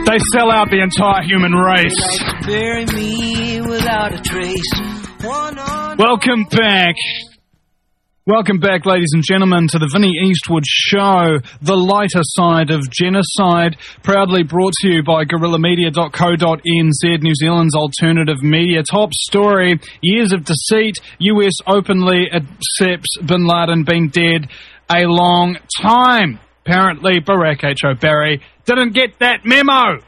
They sell out the entire human race. Bury me without a trace. Welcome back. Welcome back, ladies and gentlemen, to the Vinnie Eastwood Show, the lighter side of genocide, proudly brought to you by guerrillamedia.co.nz, New Zealand's alternative media. Top story, years of deceit, US openly accepts Bin Laden being dead a long time. Apparently, Barack H. Obari didn't get that memo.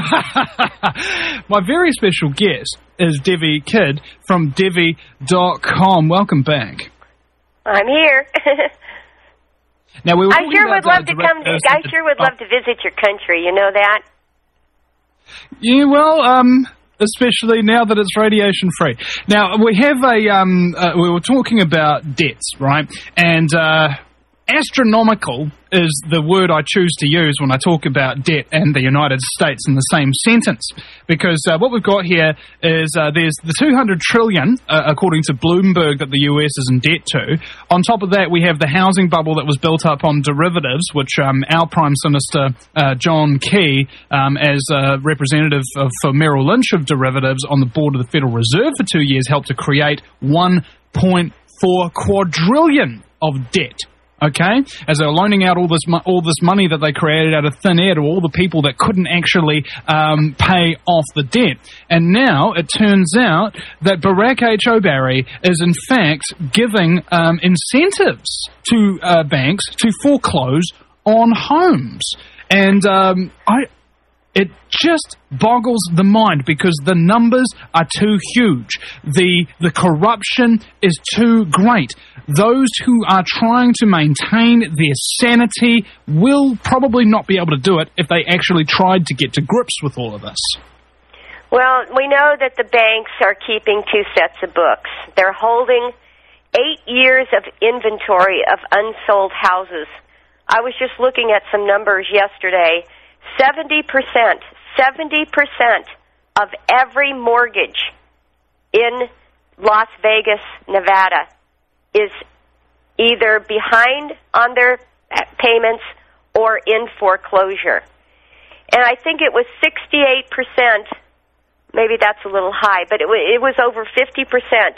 My very special guest is Devi Kidd from Devi.com. Welcome back. I'm here. Now we were I sure would love to come. I sure would love to visit your country. You know that? Yeah, well, especially now that it's radiation free. Now we have we were talking about debts, right? And astronomical is the word I choose to use when I talk about debt and the United States in the same sentence. Because what we've got here is there's the $200 trillion, according to Bloomberg, that the US is in debt to. On top of that, we have the housing bubble that was built up on derivatives, which our Prime Minister, John Key, as a representative for Merrill Lynch of derivatives on the board of the Federal Reserve for 2 years, helped to create $1.4 quadrillion of debt. Okay, as they're loaning out all this money that they created out of thin air to all the people that couldn't actually pay off the debt. And now it turns out that Barack H. Obari is in fact giving incentives to banks to foreclose on homes. And it just boggles the mind because the numbers are too huge. The corruption is too great. Those who are trying to maintain their sanity will probably not be able to do it if they actually tried to get to grips with all of this. Well, we know that the banks are keeping two sets of books. They're holding 8 years of inventory of unsold houses. I was just looking at some numbers yesterday. 70% of every mortgage in Las Vegas, Nevada, is either behind on their payments or in foreclosure. And I think it was 68%, maybe that's a little high, but it was over 50%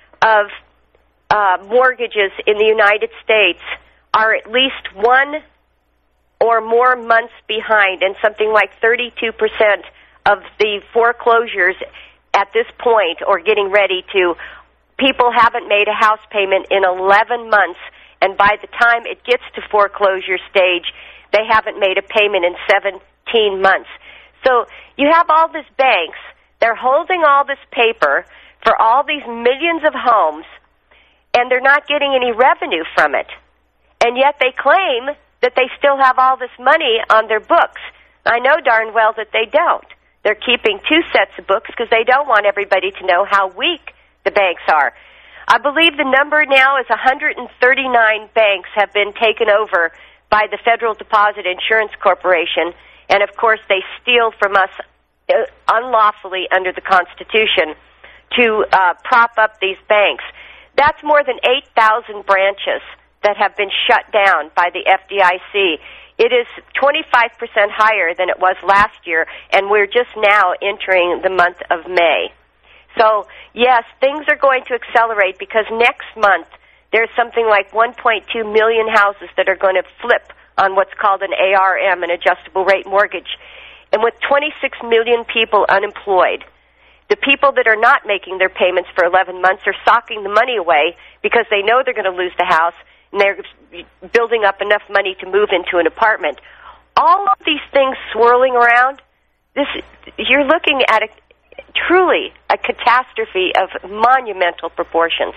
of mortgages in the United States are at least one or more months behind, and something like 32% of the foreclosures at this point, or getting ready to, people haven't made a house payment in 11 months, and by the time it gets to foreclosure stage, they haven't made a payment in 17 months. So you have all these banks, they're holding all this paper for all these millions of homes, and they're not getting any revenue from it. And yet they claim that they still have all this money on their books. I know darn well that they don't. They're keeping two sets of books because they don't want everybody to know how weak the banks are. I believe the number now is 139 banks have been taken over by the Federal Deposit Insurance Corporation, and of course they steal from us unlawfully under the Constitution to prop up these banks. That's more than 8,000 branches that have been shut down by the FDIC. It is 25% higher than it was last year, and we're just now entering the month of May. So, yes, things are going to accelerate because next month there's something like 1.2 million houses that are going to flip on what's called an ARM, an adjustable rate mortgage. And with 26 million people unemployed, the people that are not making their payments for 11 months are socking the money away because they know they're going to lose the house, and they're building up enough money to move into an apartment. All of these things swirling around, you're looking at truly a catastrophe of monumental proportions.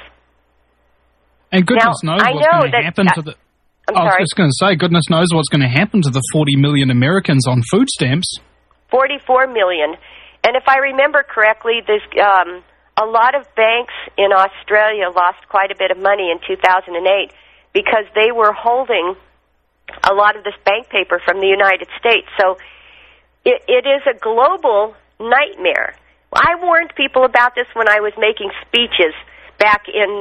And goodness knows what's going to happen to the... I was just going to say, goodness knows what's going to happen to the 40 million Americans on food stamps. 44 million. And if I remember correctly, there's a lot of banks in Australia lost quite a bit of money in 2008 because they were holding a lot of this bank paper from the United States. So it is a global nightmare. I warned people about this when I was making speeches back in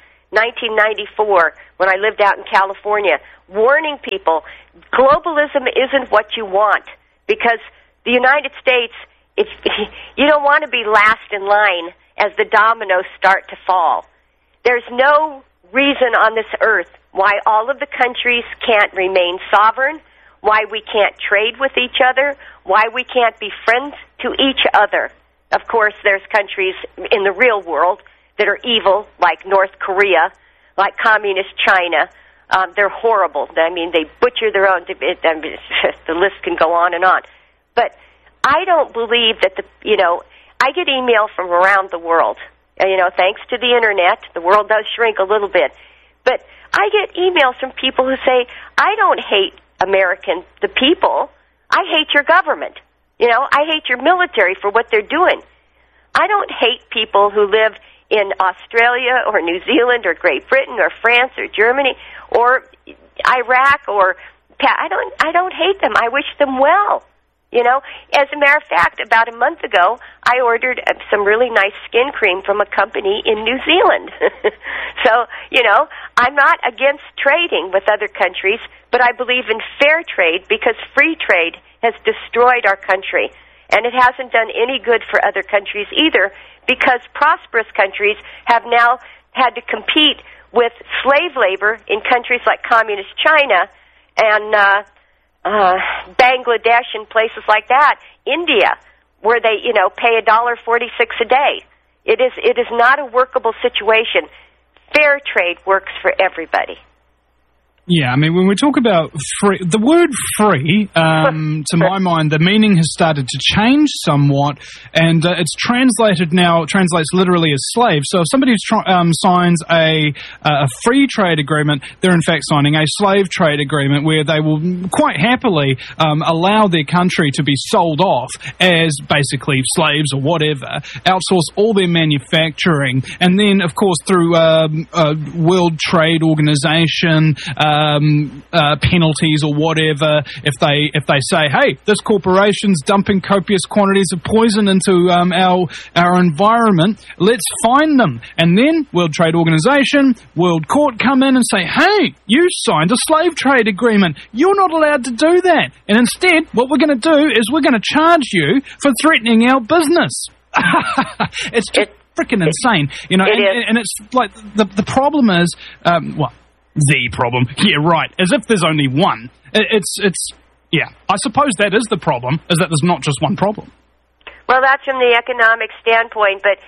1994 when I lived out in California, warning people, globalism isn't what you want because the United States, you don't want to be last in line as the dominoes start to fall. There's no reason on this earth why all of the countries can't remain sovereign, why we can't trade with each other, why we can't be friends to each other. Of course, there's countries in the real world that are evil, like North Korea, like communist China. They're horrible. I mean, they butcher their own. The list can go on and on. But I don't believe that I get email from around the world. Thanks to the internet, the world does shrink a little bit. But I get emails from people who say, I don't hate the people. I hate your government. I hate your military for what they're doing. I don't hate people who live in Australia or New Zealand or Great Britain or France or Germany or Iraq or I don't hate them. I wish them well. As a matter of fact, about a month ago, I ordered some really nice skin cream from a company in New Zealand. So, I'm not against trading with other countries, but I believe in fair trade because free trade has destroyed our country. And it hasn't done any good for other countries either because prosperous countries have now had to compete with slave labor in countries like communist China and Bangladesh and places like that, India, where they, pay $1.46 a day. It is not a workable situation. Fair trade works for everybody. Yeah, I mean, when we talk about free, the word free, to my mind, the meaning has started to change somewhat, and it's translates literally as slave. So if somebody signs a free trade agreement, they're in fact signing a slave trade agreement where they will quite happily allow their country to be sold off as basically slaves or whatever, outsource all their manufacturing, and then, of course, through World Trade Organization, penalties or whatever, if they say, hey, this corporation's dumping copious quantities of poison into our environment, let's fine them. And then World Trade Organization, World Court come in and say, hey, you signed a slave trade agreement. You're not allowed to do that. And instead, what we're going to do is we're going to charge you for threatening our business. It's just freaking insane. And it's like the problem is, the problem. Yeah, right. As if there's only one. Yeah. I suppose that is the problem, is that there's not just one problem. Well, that's from the economic standpoint, but,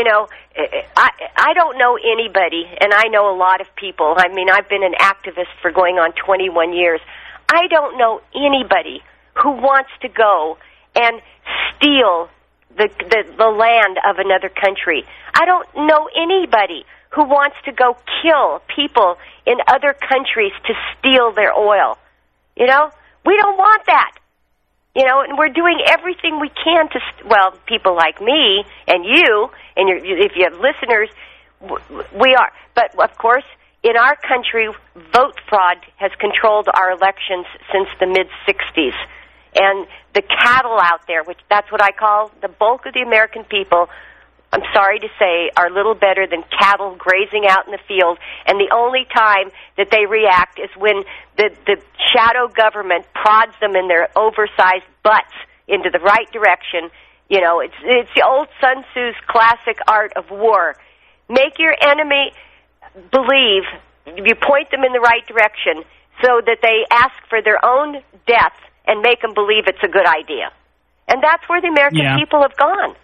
I don't know anybody, and I know a lot of people. I mean, I've been an activist for going on 21 years. I don't know anybody who wants to go and steal the land of another country. I don't know anybody who wants to go kill people in other countries to steal their oil. We don't want that. And we're doing everything we can to, people like me and you, and if you have listeners, we are. But, of course, in our country, vote fraud has controlled our elections since the mid-'60s. And the cattle out there, which that's what I call the bulk of the American people, I'm sorry to say, are little better than cattle grazing out in the field, and the only time that they react is when the shadow government prods them in their oversized butts into the right direction. It's the old Sun Tzu's classic art of war. Make your enemy believe, you point them in the right direction so that they ask for their own death and make them believe it's a good idea. And that's where the American people have gone.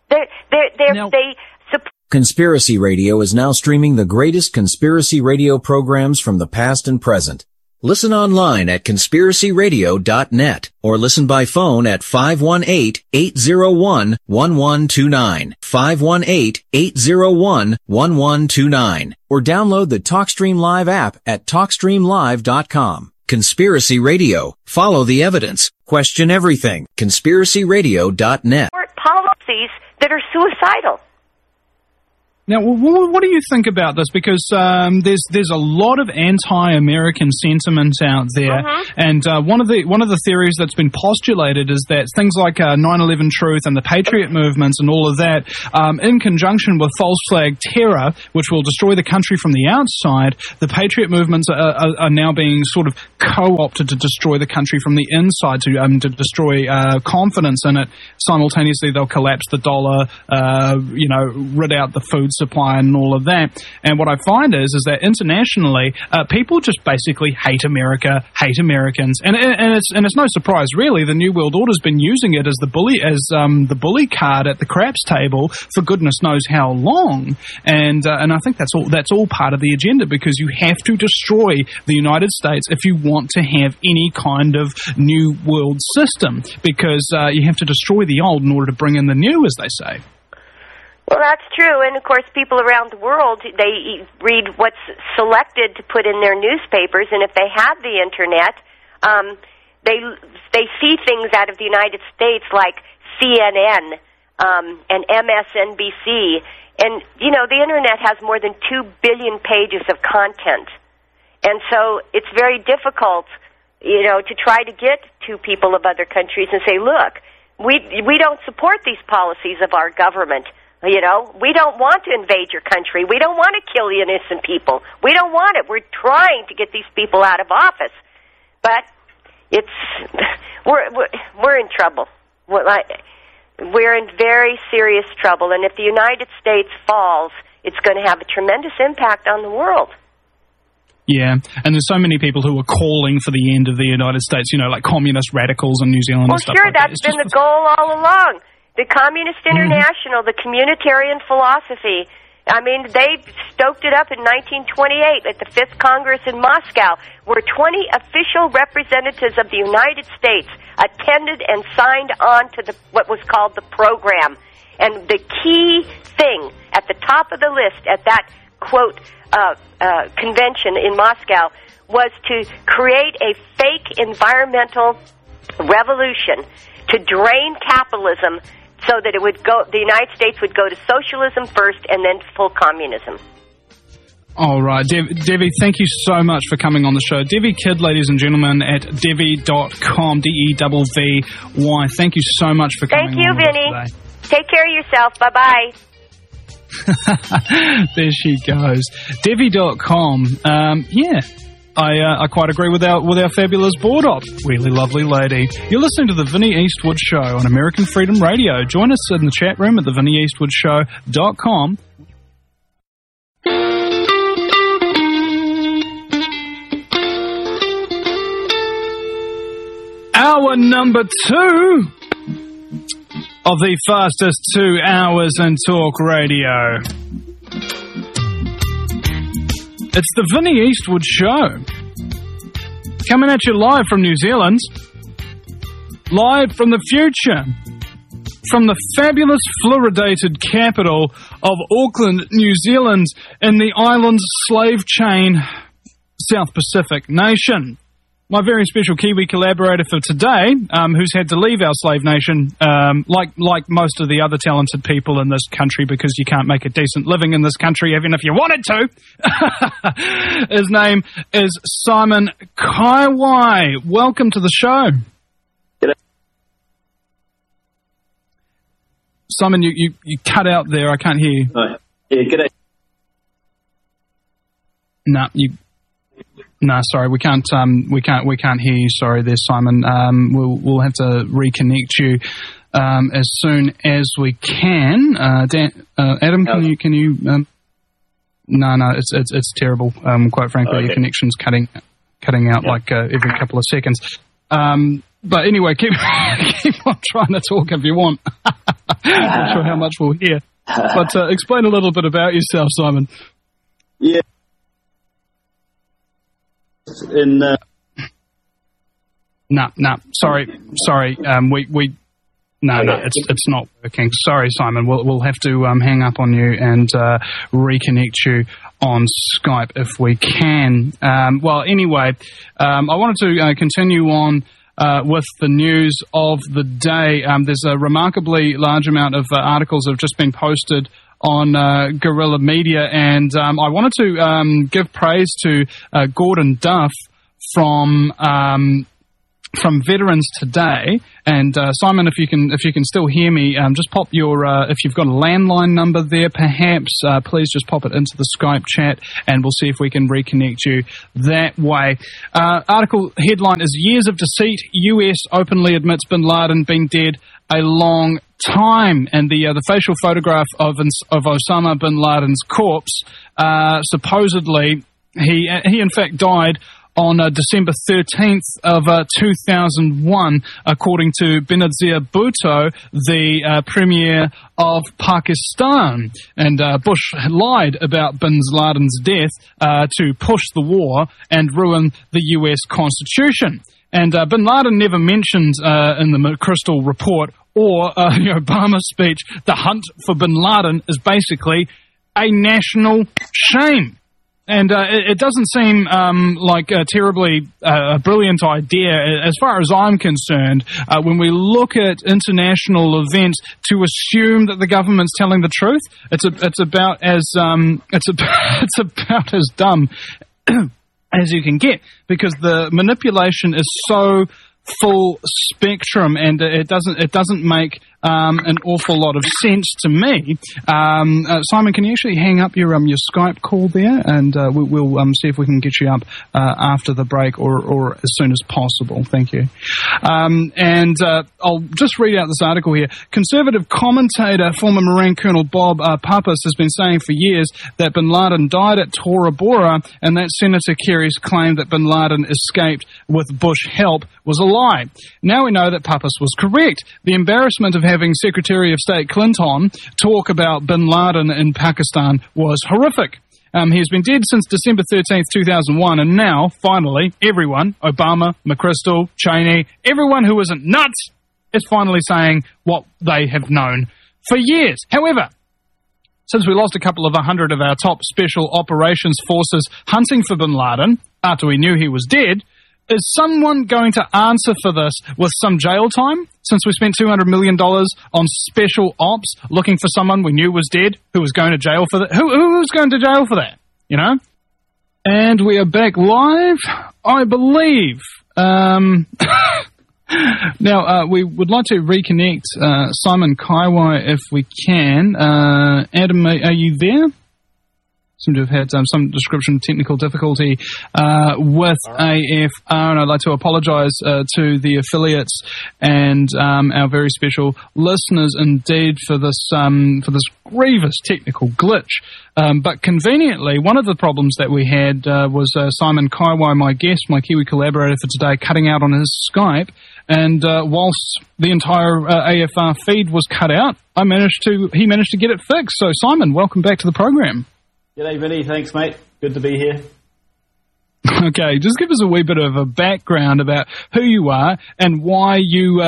Conspiracy Radio is now streaming the greatest conspiracy radio programs from the past and present. Listen online at conspiracyradio.net or listen by phone at 518-801-1129, 518-801-1129, or download the TalkStream Live app at TalkStreamLive.com. Conspiracy Radio. Follow the evidence. Question everything. Conspiracyradio.net. Policies that are suicidal. Now, what do you think about this? Because there's a lot of anti-American sentiment out there, and one of the theories that's been postulated is that things like 9/11 Truth and the Patriot movements and all of that, in conjunction with false flag terror, which will destroy the country from the outside, the Patriot movements are now being sort of co-opted to destroy the country from the inside, to destroy confidence in it. Simultaneously, they'll collapse the dollar, rid out the food supply and all of that. And what I find is that internationally, people just basically hate America, hate Americans, and it's no surprise really. The New World Order's been using it as the bully card at the craps table for goodness knows how long. And I think that's all part of the agenda, because you have to destroy the United States if you want to have any kind of new world system, because you have to destroy the old in order to bring in the new, as they say. Well, that's true, and of course people around the world, they read what's selected to put in their newspapers, and if they have the internet, they see things out of the United States like CNN and MSNBC, and the internet has more than 2 billion pages of content, and so it's very difficult, to try to get to people of other countries and say, look, we don't support these policies of our government. We don't want to invade your country. We don't want to kill the innocent people. We don't want it. We're trying to get these people out of office. But we're in trouble. We're in very serious trouble. And if the United States falls, it's going to have a tremendous impact on the world. Yeah, and there's so many people who are calling for the end of the United States, like communist radicals in New Zealand and stuff like that. Well, sure, that's been the goal all along. The Communist International, the communitarian philosophy, they stoked it up in 1928 at the 5th Congress in Moscow, where 20 official representatives of the United States attended and signed on to what was called the program. And the key thing at the top of the list at that, quote, convention in Moscow was to create a fake environmental revolution to drain capitalism, so that the United States would go to socialism first and then full communism. All right. Devi, thank you so much for coming on the show. Devi Kidd, ladies and gentlemen, at Devi.com, DEVVY. Thank you so much for coming on. Thank you, Vinny. Take care of yourself. Bye-bye. There she goes. Devi.com. I quite agree with our fabulous board op. Really lovely lady. You're listening to the Vinnie Eastwood Show on American Freedom Radio. Join us in the chat room at thevinnieeastwoodshow.com. Hour number 2 of the fastest 2 hours in talk radio. It's the Vinnie Eastwood Show. Coming at you live from New Zealand. Live from the future. From the fabulous fluoridated capital of Auckland, New Zealand, in the island's slave chain, South Pacific nation. My very special Kiwi collaborator for today, who's had to leave our slave nation, like most of the other talented people in this country, because you can't make a decent living in this country even if you wanted to. His name is Simon Kaiwai. Welcome to the show. G'day. Simon, you cut out there. I can't hear you. Yeah, g'day. No, sorry, we can't hear you. Sorry, there, Simon. We'll have to reconnect you as soon as we can. Adam, can you? No, it's terrible. Quite frankly, okay. Your connection's cutting out like every couple of seconds. But anyway, keep on trying to talk if you want. Not sure how much we'll hear, but explain a little bit about yourself, Simon. Yeah. No, sorry. It's not working. Sorry, Simon. We'll have to hang up on you and reconnect you on Skype if we can. Well, anyway, I wanted to continue on with the news of the day. There's a remarkably large amount of articles that have just been posted on Guerrilla Media, and I wanted to give praise to Gordon Duff from Veterans Today. And Simon, if you can still hear me, just pop your if you've got a landline number there, perhaps please just pop it into the Skype chat, and we'll see if we can reconnect you that way. Article headline is "Years of Deceit: U.S. openly admits Bin Laden been dead a long time," and the facial photograph of Osama bin Laden's corpse. Supposedly, he in fact died on December 13th of 2001, according to Benazir Bhutto, the Premier of Pakistan. And Bush lied about bin Laden's death to push the war and ruin the U.S. Constitution. And bin Laden never mentioned in the McChrystal report or the Obama speech, the hunt for bin Laden is basically a national shame. And it doesn't seem like a terribly brilliant idea, as far as I'm concerned, when we look at international events, to assume that the government's telling the truth. It's about as dumb as you can get, because the manipulation is so full spectrum, and it doesn't make an awful lot of sense to me. Simon, can you actually hang up your Skype call there, and we'll see if we can get you up after the break or as soon as possible. Thank you. And I'll just read out this article here. Conservative commentator, former Marine Colonel Bob Pappas, has been saying for years that bin Laden died at Tora Bora, and that Senator Kerry's claim that bin Laden escaped with Bush help was a lie. Now we know that Pappas was correct. The embarrassment of having Secretary of State Clinton talk about bin Laden in Pakistan was horrific. He has been dead since December 13th, 2001, and now, finally, everyone, Obama, McChrystal, Cheney, everyone who isn't nuts, is finally saying what they have known for years. However, since we lost a couple of 100 of our top special operations forces hunting for bin Laden after we knew he was dead, is someone going to answer for this with some jail time, since we spent $200 million on special ops looking for someone we knew was dead, who was going to jail for that? Who was going to jail for that, you know? And we are back live, I believe. Now, we would like to reconnect Simon Kaiwai if we can. Adam, are you there? Seem to have had some description of technical difficulty with AFR, and I'd like to apologise to the affiliates and our very special listeners indeed for this grievous technical glitch. But conveniently, one of the problems that we had was Simon Kaiwai, my guest, my Kiwi collaborator for today, cutting out on his Skype, and whilst the entire AFR feed was cut out, he managed to get it fixed. So Simon, welcome back to the program. G'day, Vinny. Thanks, mate. Good to be here. Okay, just give us a wee bit of a background about who you are and why you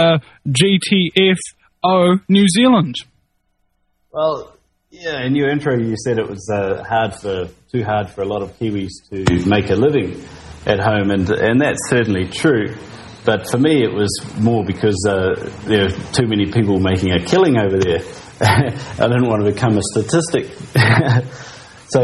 GTFO New Zealand. Well, yeah, in your intro you said it was too hard for a lot of Kiwis to make a living at home, and that's certainly true. But for me it was more because there are too many people making a killing over there. I didn't want to become a statistic. So,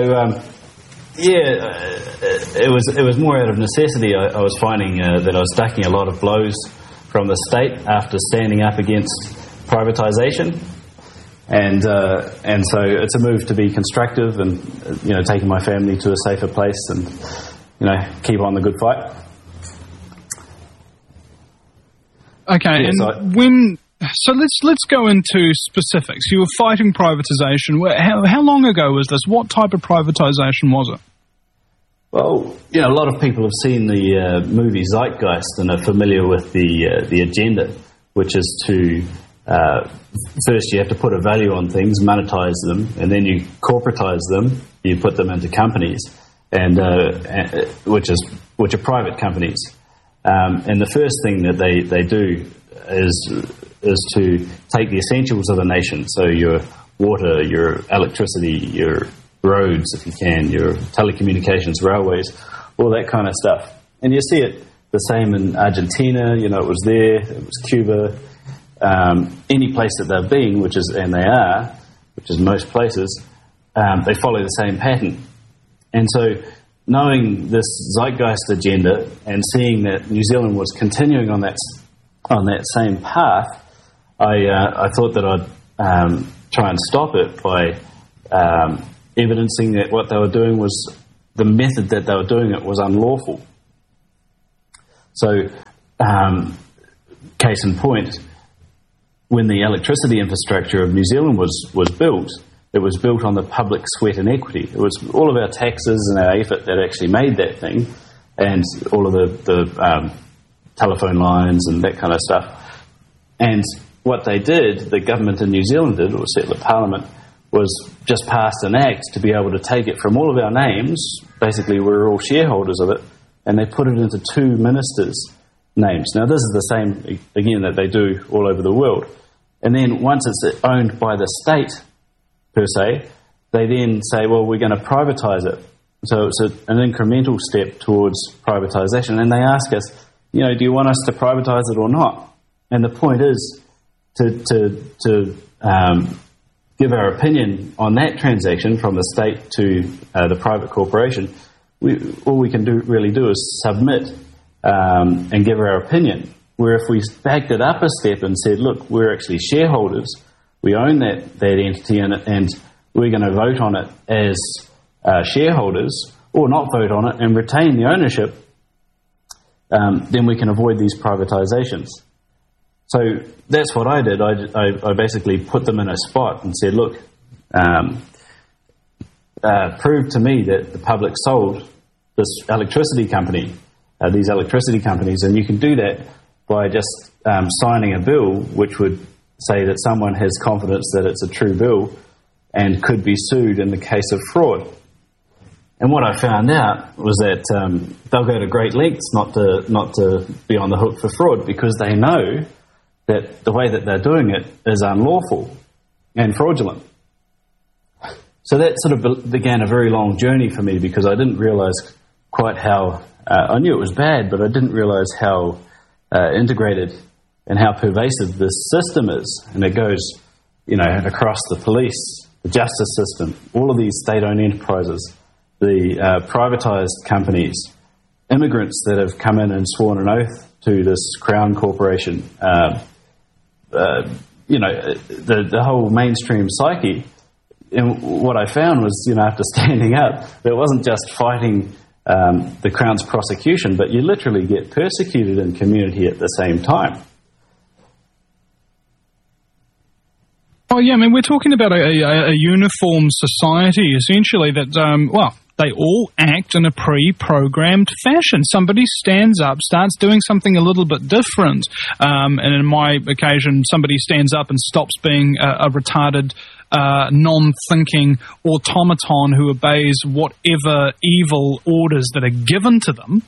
it was more out of necessity. I was finding that I was ducking a lot of blows from the state after standing up against privatisation, and so it's a move to be constructive and taking my family to a safer place and keep on the good fight. Okay, yeah, So let's go into specifics. You were fighting privatisation. How long ago was this? What type of privatisation was it? Well, a lot of people have seen the movie Zeitgeist and are familiar with the agenda, which is to first you have to put a value on things, monetize them, and then you corporatise them. You put them into companies, and which are private companies. And the first thing that they do is to take the essentials of the nation, so your water, your electricity, your roads, if you can, your telecommunications, railways, all that kind of stuff. And you see it the same in Argentina, it was there, it was Cuba, any place that they've been, and they are, which is most places, they follow the same pattern. And so, knowing this zeitgeist agenda and seeing that New Zealand was continuing on that same path, I thought that I'd try and stop it by evidencing that what they were doing was, the method that they were doing it was unlawful. So, case in point, when the electricity infrastructure of New Zealand was built, it was built on the public sweat and equity. It was all of our taxes and our effort that actually made that thing, and all of the telephone lines and that kind of stuff. And what they did, the government in New Zealand did, or settler parliament, was just passed an act to be able to take it from all of our names, basically we're all shareholders of it, and they put it into 2 ministers' names. Now this is the same, again, that they do all over the world. And then once it's owned by the state, per se, they then say, well, we're going to privatise it. So it's an incremental step towards privatisation. And they ask us, do you want us to privatise it or not? And the point is to give our opinion on that transaction from the state to the private corporation. All we can really do is submit and give our opinion. Where if we backed it up a step and said, look, we're actually shareholders, we own that entity and we're going to vote on it as shareholders, or not vote on it and retain the ownership, then we can avoid these privatisations. So that's what I did. I basically put them in a spot and said, look, prove to me that the public sold this electricity company, these electricity companies, and you can do that by just signing a bill which would say that someone has confidence that it's a true bill and could be sued in the case of fraud. And what I found out was that they'll go to great lengths not to be on the hook for fraud, because they know that the way that they're doing it is unlawful and fraudulent. So that sort of began a very long journey for me, because I didn't realise quite how, I knew it was bad, but I didn't realise how integrated and how pervasive this system is. And it goes, across the police, the justice system, all of these state-owned enterprises, the privatised companies, immigrants that have come in and sworn an oath to this Crown Corporation, the whole mainstream psyche. And what I found was, after standing up, that it wasn't just fighting the Crown's prosecution, but you literally get persecuted in community at the same time. Oh, yeah, we're talking about a uniform society, essentially, that, they all act in a pre-programmed fashion. Somebody stands up, starts doing something a little bit different, and in my occasion, somebody stands up and stops being a retarded, non-thinking automaton who obeys whatever evil orders that are given to them.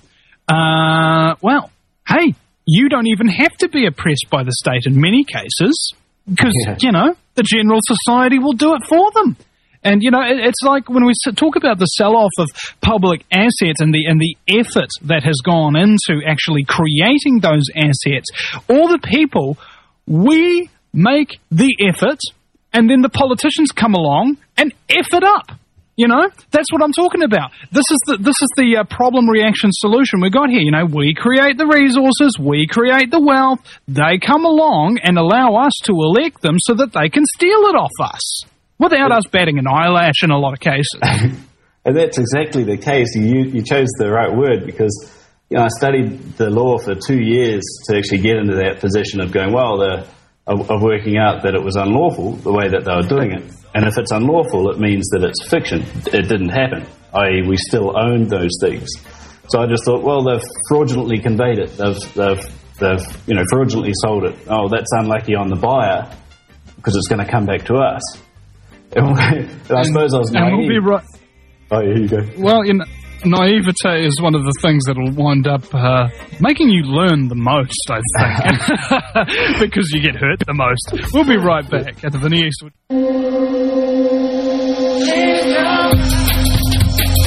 Hey, you don't even have to be oppressed by the state in many cases, because, the general society will do it for them. And, it's like when we talk about the sell-off of public assets and the effort that has gone into actually creating those assets, all the people, we make the effort, and then the politicians come along and F it up. That's what I'm talking about. This is the problem reaction solution we got here. We create the resources, we create the wealth, they come along and allow us to elect them so that they can steal it off us, without us batting an eyelash in a lot of cases. And that's exactly the case. You chose the right word, because I studied the law for 2 years to actually get into that position of going, of working out that it was unlawful the way that they were doing it. And if it's unlawful, it means that it's fiction. It didn't happen, i.e. we still owned those things. So I just thought, they've fraudulently conveyed it. They've fraudulently sold it. Oh, that's unlucky on the buyer, because it's going to come back to us. And I suppose I was naive. We'll be right. Oh, here you go. Well, naivete is one of the things that will wind up making you learn the most, I think, because you get hurt the most. We'll be right back at the Vinnie Eastwood.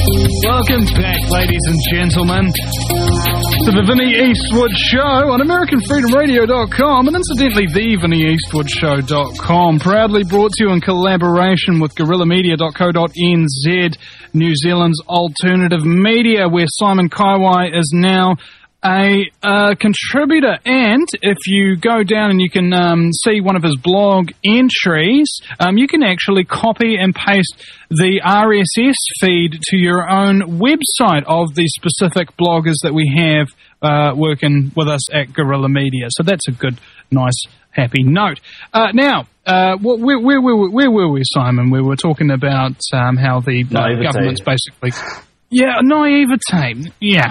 Welcome back, ladies and gentlemen, to the Vinnie Eastwood Show on AmericanFreedomRadio.com and incidentally, the VinnieEastwoodShow.com. Proudly brought to you in collaboration with GuerrillaMedia.co.nz, New Zealand's alternative media, where Simon Kaiwai is now a contributor. And if you go down and you can see one of his blog entries, you can actually copy and paste the RSS feed to your own website of the specific bloggers that we have working with us at Guerrilla Media. So that's a good, nice, happy note. Now, where were we, Simon? We were talking about how the government's basically... Yeah, naivete. Yeah.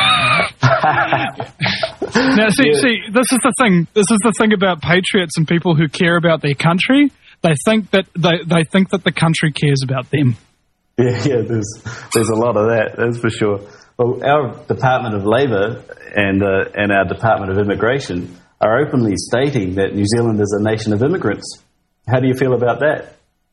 Now, see, this is the thing. This is the thing about patriots and people who care about their country. They think that they think that the country cares about them. Yeah. There's a lot of that. That's for sure. Well, our Department of Labour and our Department of Immigration are openly stating that New Zealand is a nation of immigrants. How do you feel about that?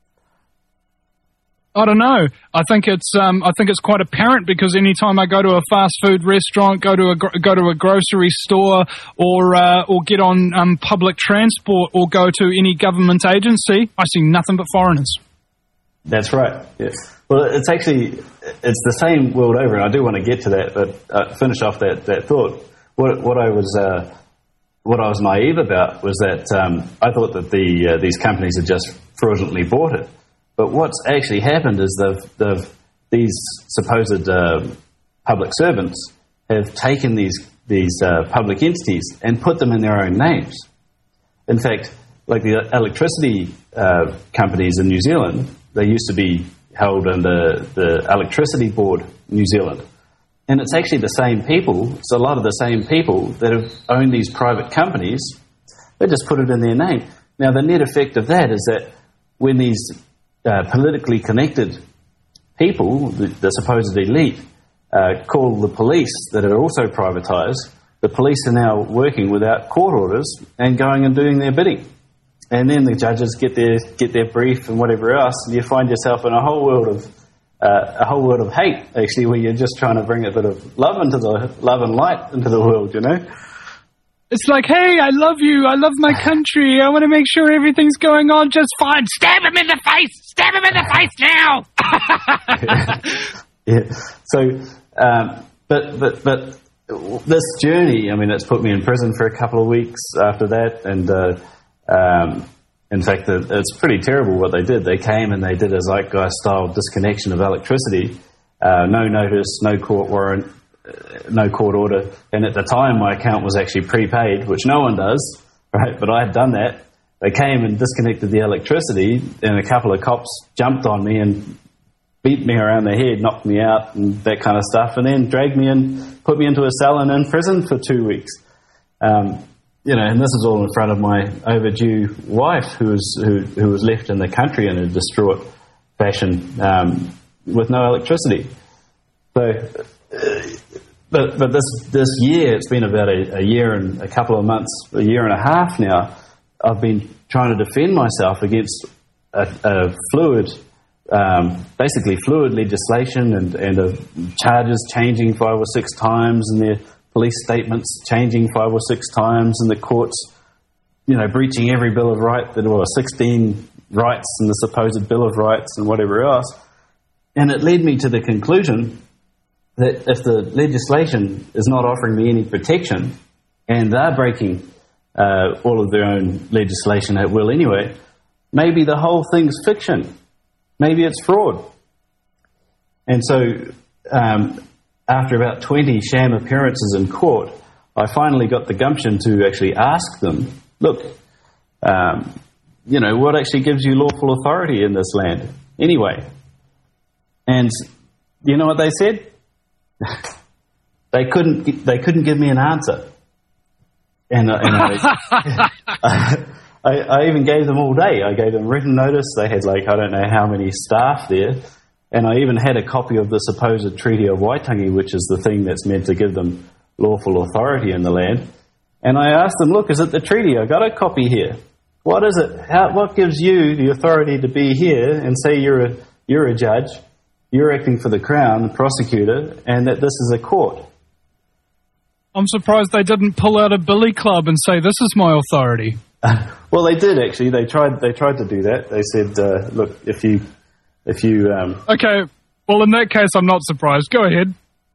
I don't know. I think it's quite apparent, because anytime I go to a fast food restaurant, go to a grocery store, or get on public transport, or go to any government agency, I see nothing but foreigners. That's right. Yes. Well, it's the same world over, and I do want to get to that, but finish off that thought. What I was naive about was that I thought that these companies had just fraudulently bought it. But what's actually happened is these supposed public servants have taken these public entities and put them in their own names. In fact, like the electricity companies in New Zealand, they used to be held under the Electricity Board New Zealand. And it's actually the same people, it's a lot of the same people that have owned these private companies, they just put it in their name. Now, the net effect of that is that when these politically connected people, the supposed elite, call the police that are also privatised, the police are now working without court orders and going and doing their bidding. And then the judges get their brief and whatever else, and you find yourself in a whole world of hate, actually, where you're just trying to bring a bit of love and light into the world, you know? It's like, hey, I love you. I love my country. I want to make sure everything's going on just fine. Stab him in the face. Stab him in the face now. Yeah. So, but this journey, I mean, it's put me in prison for a couple of weeks after that. And, in fact, it's pretty terrible what they did. They came and they did a Zeitgeist-style disconnection of electricity. No notice, no court warrant. No court order, and at the time my account was actually prepaid, which no one does, right? But I had done that. They came and disconnected the electricity, and a couple of cops jumped on me and beat me around the head, knocked me out, and that kind of stuff, and then dragged me and put me into a cell and in prison for 2 weeks. And this is all in front of my overdue wife, who was left in the country in a distraught fashion with no electricity. So. But this year, it's been about a year and a couple of months, a year and a half now, I've been trying to defend myself against a fluid legislation and charges changing 5 or 6 times, and their police statements changing 5 or 6 times, and the courts, breaching every Bill of Rights, 16 rights in the supposed Bill of Rights and whatever else. And it led me to the conclusion that if the legislation is not offering me any protection, and they're breaking all of their own legislation at will anyway, maybe the whole thing's fiction. Maybe it's fraud. And so after about 20 sham appearances in court, I finally got the gumption to actually ask them, look, what actually gives you lawful authority in this land anyway? And you know what they said? They couldn't give me an answer, and I even gave them all day. I gave them written notice. They had I don't know how many staff there, and I even had a copy of the supposed Treaty of Waitangi, which is the thing that's meant to give them lawful authority in the land. And I asked them, look, is it the treaty? I got a copy here. What is it? What gives you the authority to be here and say you're a judge you're acting for the Crown, the prosecutor, and that this is a court. I'm surprised they didn't pull out a billy club and say, this is my authority. Well, they did, actually. They tried to do that. They said, look, if you Okay, well, in that case, I'm not surprised. Go ahead.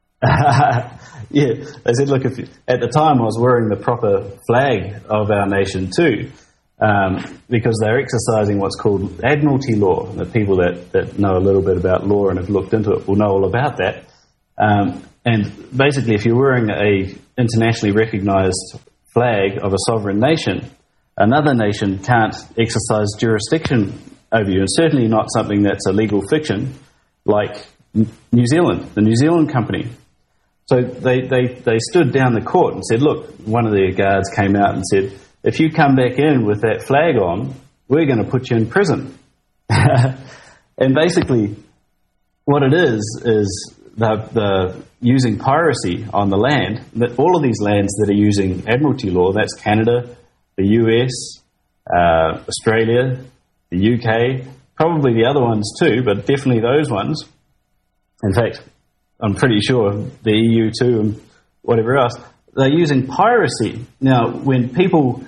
Yeah, they said, look, at the time I was wearing the proper flag of our nation too, because they're exercising what's called admiralty law. The people that know a little bit about law and have looked into it will know all about that. And basically, if you're wearing a internationally recognised flag of a sovereign nation, another nation can't exercise jurisdiction over you, and certainly not something that's a legal fiction like New Zealand, the New Zealand company. So they stood down the court and said, look, one of their guards came out and said, if you come back in with that flag on, we're going to put you in prison. And basically what it is the using piracy on the land, that all of these lands that are using admiralty law, that's Canada, the US, Australia, the UK, probably the other ones too, but definitely those ones. In fact, I'm pretty sure the EU too and whatever else, they're using piracy. Now, when people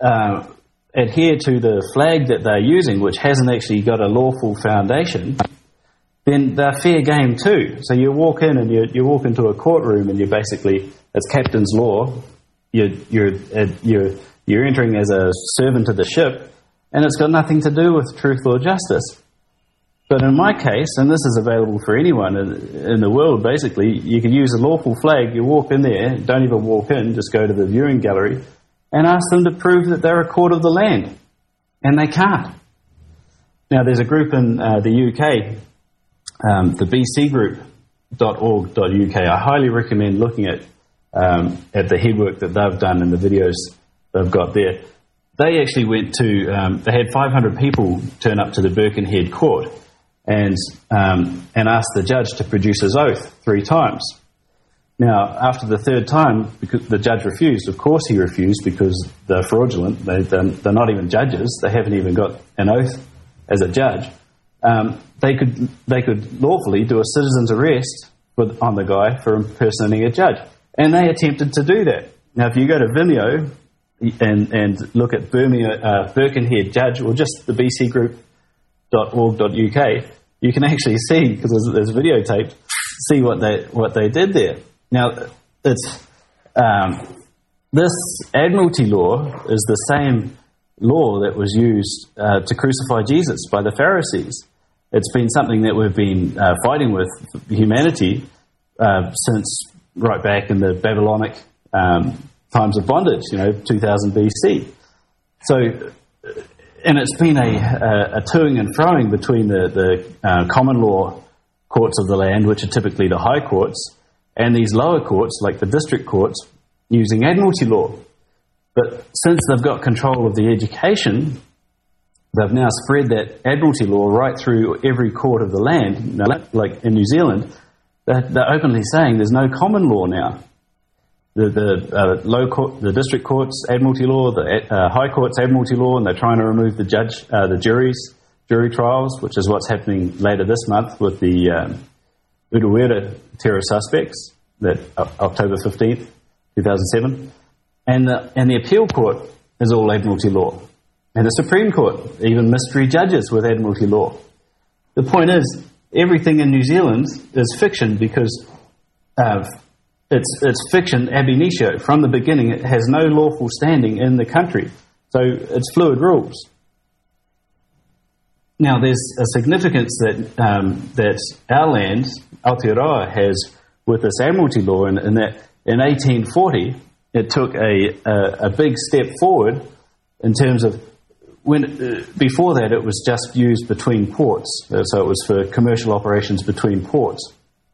adhere to the flag that they're using, which hasn't actually got a lawful foundation, then they're fair game too. So you walk in and you walk into a courtroom and you're basically, it's captain's law, you're entering as a servant of the ship, and it's got nothing to do with truth or justice. But in my case, and this is available for anyone in the world, basically, you can use a lawful flag, you walk in there, don't even walk in, just go to the viewing gallery, and ask them to prove that they're a court of the land. And they can't. Now, there's a group in the UK, the bcgroup.org.uk. I highly recommend looking at the headwork that they've done and the videos they've got there. They actually went to, they had 500 people turn up to the Birkenhead court and asked the judge to produce his oath 3 times. Now, after the 3rd time, because the judge refused, of course he refused because they're fraudulent. They're not even judges. They haven't even got an oath as a judge. They could lawfully do a citizen's arrest on the guy for impersonating a judge. And they attempted to do that. Now, if you go to Vimeo and look at Birkenhead Judge, or just the bcgroup.org.uk, you can actually see, because there's videotaped, see what they did there. Now, it's this admiralty law is the same law that was used to crucify Jesus by the Pharisees. It's been something that we've been fighting with humanity since right back in the Babylonic times of bondage, 2000 BC. So, and it's been a toing and froing between the common law courts of the land, which are typically the high courts, and these lower courts, like the district courts, using admiralty law. But since they've got control of the education, they've now spread that admiralty law right through every court of the land. Now, like in New Zealand, they're openly saying there's no common law now. The low court, the district courts, admiralty law, the high courts, admiralty law, and they're trying to remove the jury trials, which is what's happening later this month with the Urewera terror suspects, that October 15th, 2007. And the appeal court is all admiralty law. And the Supreme Court, even mystery judges with admiralty law. The point is, everything in New Zealand is fiction because it's fiction ab initio. From the beginning, it has no lawful standing in the country. So it's fluid rules. Now, there's a significance that our land, Aotearoa, has with this admiralty law, in that in 1840, it took a big step forward in terms of before that it was just used between ports, so it was for commercial operations between ports,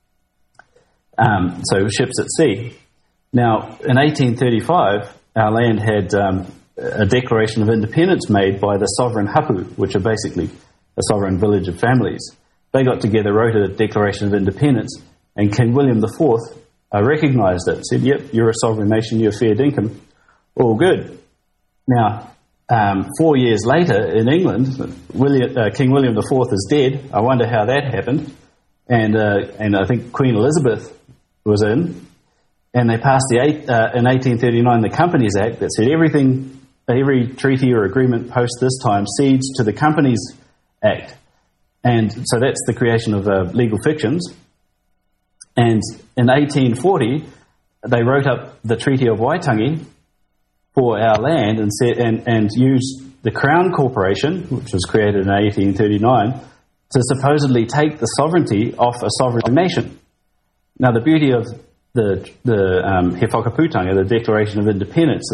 so ships at sea. Now, in 1835, our land had a declaration of independence made by the sovereign hapu, which are basically a sovereign village of families. They got together, wrote a declaration of independence, and King William IV recognised it, said, yep, you're a sovereign nation, you're fair dinkum, all good. Now, 4 years later in England, King William IV is dead. I wonder how that happened. and I think Queen Elizabeth was in, and they passed in 1839 the Companies Act that said every treaty or agreement post this time cedes to the Companies Act, and so that's the creation of legal fictions. And in 1840, they wrote up the Treaty of Waitangi for our land and said and used the Crown Corporation, which was created in 1839, to supposedly take the sovereignty off a sovereign nation. Now, the beauty of the He Whakaputanga, the Declaration of Independence,